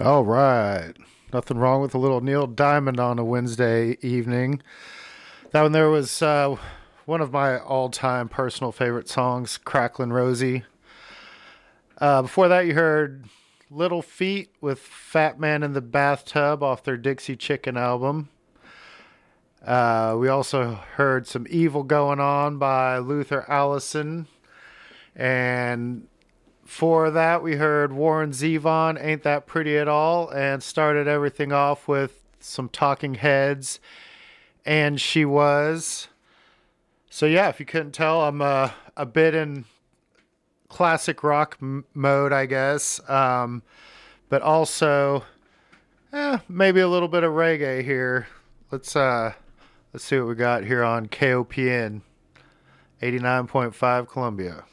All right. Nothing wrong with a little Neil Diamond on a Wednesday evening. That one there was one of my all time personal favorite songs, Cracklin' Rosie. Before that, you heard Little Feat with Fat Man in the Bathtub off their Dixie Chicken album. We also heard some Evil Going On by Luther Allison. And for that, we heard Warren Zevon, Ain't That Pretty at All, and started everything off with some Talking Heads, And She Was. So yeah, if you couldn't tell, I'm a bit in classic rock mode, I guess, but also maybe a little bit of reggae here. Let's see what we got here on KOPN 89.5 Columbia.